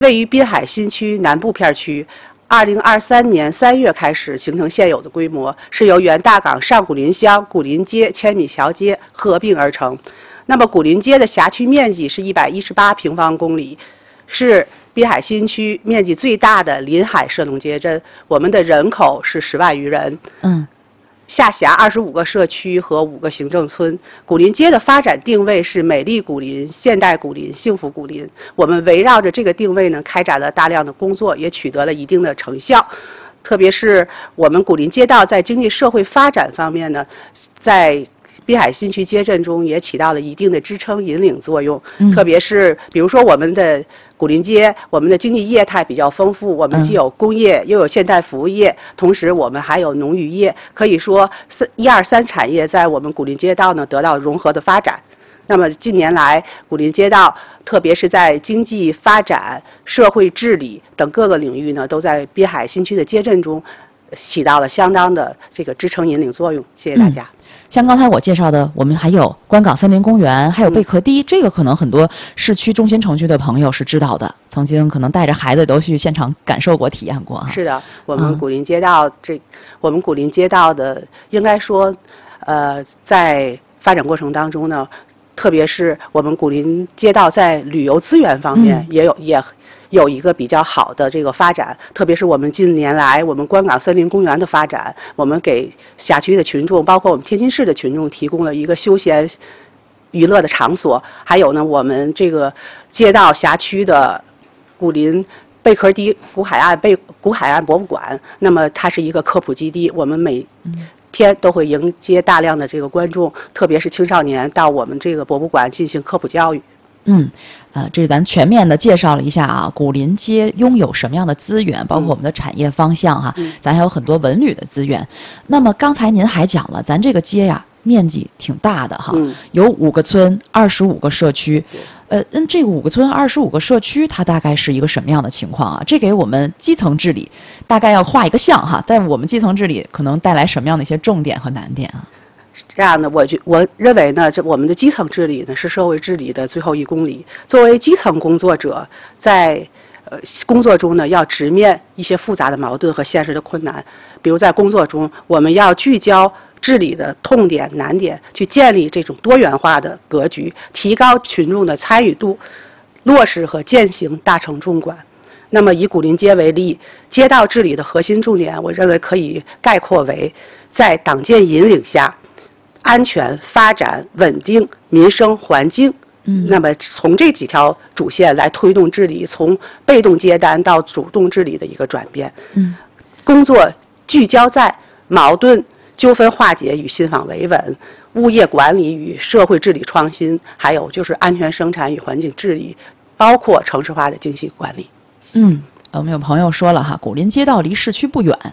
位于滨海新区南部片区。2023年3月开始形成现有的规模，是由原大港上古林乡、古林街、千米桥街合并而成。那么古林街的辖区面积是118平方公里，是滨海新区面积最大的临海涉农街镇，我们的人口是10万余人。下辖25个社区和5个行政村。古林街的发展定位是美丽古林、现代古林、幸福古林。我们围绕着这个定位呢，开展了大量的工作，也取得了一定的成效。特别是我们古林街道在经济社会发展方面呢，在滨海新区街镇中也起到了一定的支撑引领作用。特别是比如说我们的古林街，我们的经济业态比较丰富，我们既有工业又有现代服务业，同时我们还有农渔业，可以说1、2、3产业在我们古林街道呢得到融合的发展。那么近年来，古林街道特别是在经济发展、社会治理等各个领域呢，都在滨海新区的街镇中起到了相当的这个支撑引领作用。谢谢大家。 像刚才我介绍的，我们还有关港森林公园，还有贝壳堤，这个可能很多市区中心城区的朋友是知道的，曾经可能带着孩子都去现场感受过、体验过。 是的，我们古林街道我们古林街道的应该说，在发展过程当中呢，特别是我们古林街道在旅游资源方面也有一个比较好的这个发展，特别是我们近年来我们关港森林公园的发展，我们给辖区的群众，包括我们天津市的群众提供了一个休闲娱乐的场所。还有呢，我们这个街道辖区的古林贝壳堤古海岸博物馆，那么它是一个科普基地，我们每天都会迎接大量的这个观众，特别是青少年到我们这个博物馆进行科普教育。 这是咱全面的介绍了一下啊，古林街拥有什么样的资源，包括我们的产业方向哈，咱还有很多文旅的资源。那么刚才您还讲了，咱这个街呀面积挺大的哈，有5个村、25个社区。这5个村、25个社区，它大概是一个什么样的情况啊？这给我们基层治理大概要画一个像哈，在我们基层治理可能带来什么样的一些重点和难点啊？ 这样的，我认为呢，我们的基层治理呢是社会治理的最后1公里。作为基层工作者，在工作中呢，要直面一些复杂的矛盾和现实的困难。比如在工作中，我们要聚焦治理的痛点、难点，去建立这种多元化的格局，提高群众的参与度，落实和践行大城纵管。那么以古林街为例，街道治理的核心重点，我认为可以概括为在党建引领下，安全、发展、稳定、民生、环境。那么从这几条主线来推动治理，从被动接单到主动治理的一个转变。工作聚焦在矛盾纠纷化解与信访维稳、物业管理与社会治理创新，还有就是安全生产与环境治理，包括城市化的经济管理。 我们有朋友说了哈，古林街道离市区不远。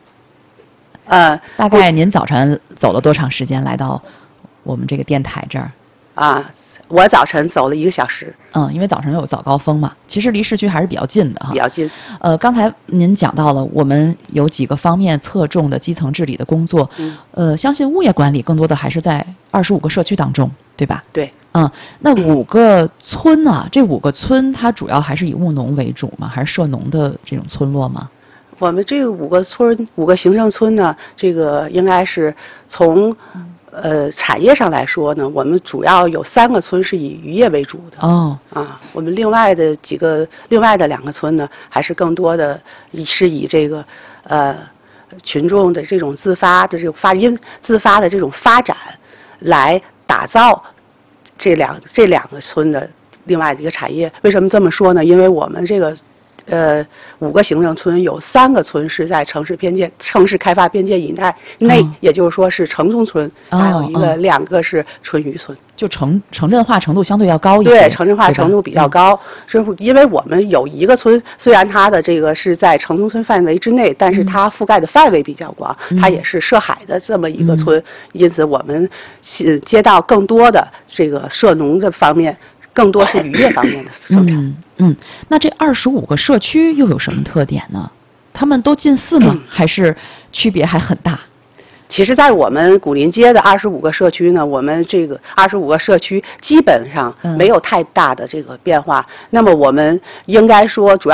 大概您早晨走了多长时间来到我们这个电台这儿？ 我早晨走了1个小时。 因为早晨有早高峰嘛，其实离市区还是比较近的哈。 比较近。 刚才您讲到了，我们有几个方面侧重的基层治理的工作。相信物业管理更多的还是在25个社区当中，对吧？ 对。 那5个村啊，这5个村它主要还是以务农为主吗？还是涉农的这种村落吗？ 我们这5个村、5个行政村呢，这个应该是从产业上来说呢，我们主要有3个村是以渔业为主的。我们另外的2个村呢，还是更多的是以这个群众的这种自发的这种发展来打造这两个村的另外的一个产业。为什么这么说呢？因为我们这个5个行政村有3个村是在城市开发边界以内，也就是说是城中村，还有2个是纯渔村， 就城镇化程度相对要高一些。 对，城镇化程度比较高。因为我们有1个村，虽然它的这个是在城中村范围之内，但是它覆盖的范围比较广，它也是涉海的这么一个村，因此我们街道更多的这个涉农的方面，更多是渔业方面的生产。 那这25个社区又有什么特点呢？他们都近似吗？还是区别还很大？ 其实，在我们古林街的25个社区呢，我们这个25个社区基本上没有太大的这个变化。那么我们应该说，主要